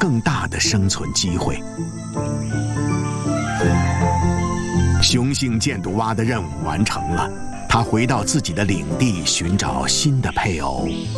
更大的生存机会。雄性箭毒蛙的任务完成了，它回到自己的领地寻找新的配偶。